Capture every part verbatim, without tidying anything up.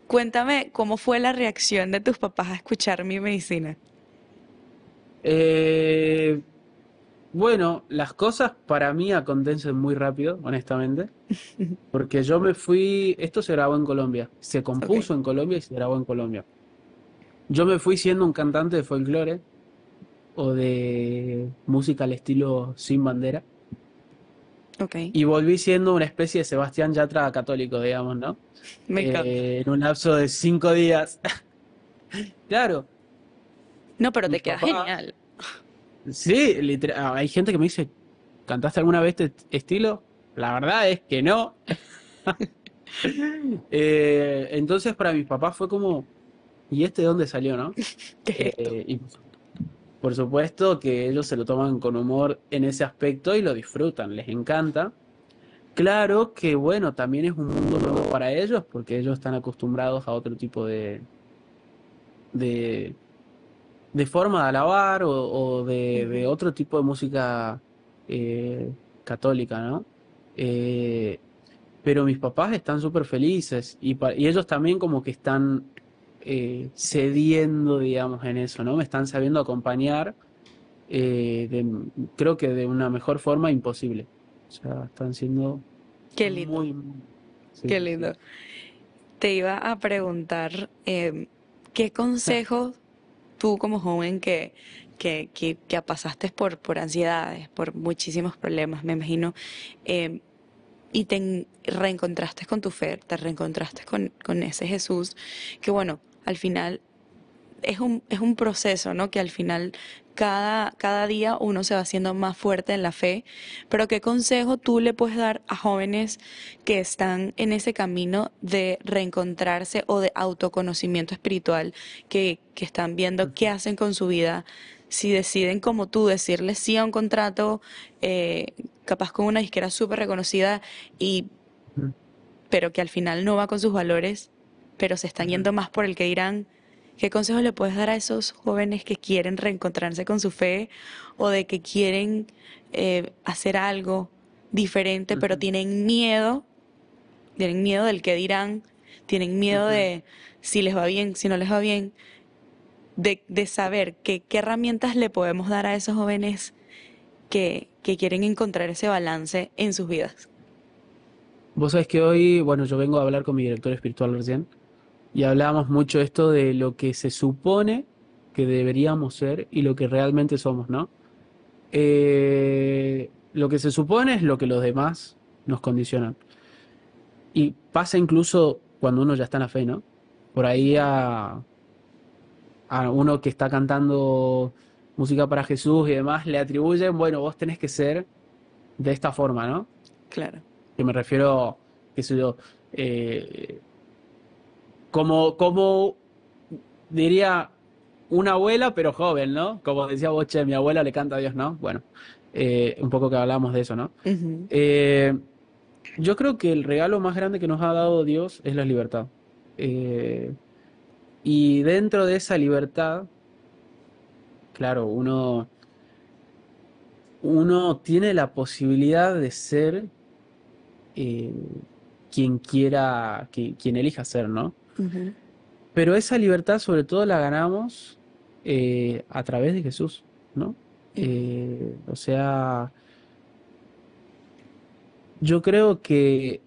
Cuéntame cómo fue la reacción de tus papás a escuchar mi medicina. Eh, bueno, las cosas para mí acontecen muy rápido, honestamente, porque yo me fui, esto se grabó en Colombia, se Ok, compuso en Colombia y se grabó en Colombia. Yo me fui siendo un cantante de folclore o de música al estilo Sin Bandera ok, y volví siendo una especie de Sebastián Yatra católico, digamos, ¿no? me encanta. Eh, en un lapso de cinco días. Claro, No, pero te mis queda papás, genial. sí, literal, hay gente que me dice, ¿cantaste alguna vez este estilo? La verdad es que no. Eh, entonces para mis papás fue como, ¿y este de dónde salió, no? ¿Qué es esto? Eh, y por supuesto que ellos se lo toman con humor en ese aspecto y lo disfrutan, les encanta. Claro que bueno, también es un mundo nuevo para ellos porque ellos están acostumbrados a otro tipo de, de, de forma de alabar o, o de, de Ujú. otro tipo de música eh, católica, ¿no? Eh, pero mis papás están súper felices y, pa- y ellos también como que están eh, cediendo, digamos, en eso, ¿no? Me están sabiendo acompañar, eh, de- creo que de una mejor forma imposible. O sea, están siendo Qué lindo, muy, muy... Sí, qué sí, sí. lindo. Te iba a preguntar, em, ¿qué consejos tú como joven que, que, que, que pasaste por, por ansiedades, por muchísimos problemas, me imagino, em, y te en- reencontraste con tu fe, te reencontraste con, con ese Jesús, que bueno, al final es un, es un proceso, ¿no? Que al final cada, cada día uno se va haciendo más fuerte en la fe, pero ¿qué consejo tú le puedes dar a jóvenes que están en ese camino de reencontrarse o de autoconocimiento espiritual, que, que están viendo qué hacen con su vida? Si deciden como tú decirle sí a un contrato, eh, capaz con una disquera súper reconocida, y, Ujú, pero que al final no va con sus valores, pero se están ujú, yendo más por el que dirán. ¿Qué consejos le puedes dar a esos jóvenes que quieren reencontrarse con su fe o de que quieren eh, hacer algo diferente, pero ujú, tienen miedo, tienen miedo del que dirán, tienen miedo ujú. de si les va bien, si no les va bien, de, de saber que, qué herramientas le podemos dar a esos jóvenes que, que quieren encontrar ese balance en sus vidas? Vos sabés que hoy, bueno, yo vengo a hablar con mi director espiritual recién y hablábamos mucho esto de lo que se supone que deberíamos ser y lo que realmente somos, ¿no? Eh, lo que se supone es lo que los demás nos condicionan. Y pasa incluso cuando uno ya está en la fe, ¿no? Por ahí a, a uno que está cantando música para Jesús y demás le atribuyen, bueno, vos tenés que ser de esta forma, ¿no? Claro. Que me refiero, qué sé yo, eh, como, como diría una abuela, pero joven, ¿no? Como decía Boche, mi abuela le canta a Dios, ¿no? Bueno, eh, un poco que hablamos de eso, ¿no? Ujú. Eh, yo creo que el regalo más grande que nos ha dado Dios es la libertad. Eh, y dentro de esa libertad, claro, uno, uno tiene la posibilidad de ser eh, quien quiera, qui- quien elija ser, ¿no? Ujú. Pero esa libertad sobre todo la ganamos eh, a través de Jesús, ¿no? Ujú. Eh, o sea, yo creo que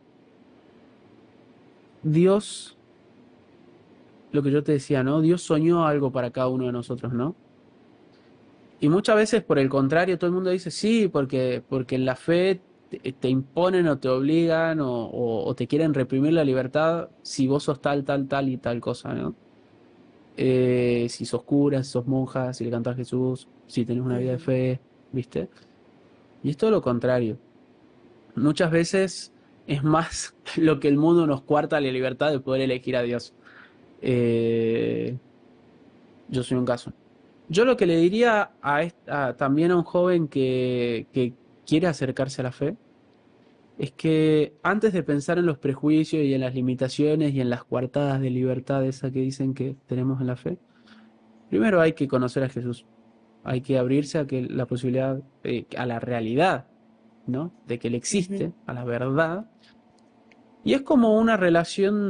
Dios, lo que yo te decía, ¿no? Dios soñó algo para cada uno de nosotros, ¿no? Y muchas veces, por el contrario, todo el mundo dice sí, porque, porque en la fe te, te imponen o te obligan o, o- o te quieren reprimir la libertad si vos sos tal, tal, tal y tal cosa, ¿no? Eh, si sos cura, si sos monja, si le cantás a Jesús, si tenés una vida de Ujú. fe, ¿viste? Y es todo lo contrario. Muchas veces es más lo que el mundo nos cuarta la libertad de poder elegir a Dios. Eh, yo soy un caso. Yo lo que le diría a, est- a- también a un joven que, que quiere acercarse a la fe es que antes de pensar en los prejuicios y en las limitaciones y en las coartadas de libertad esa que dicen que tenemos en la fe, primero hay que conocer a Jesús. Hay que abrirse a que la posibilidad, eh, a la realidad, ¿no? De que Él Ujú. existe, a la verdad. Y es como una relación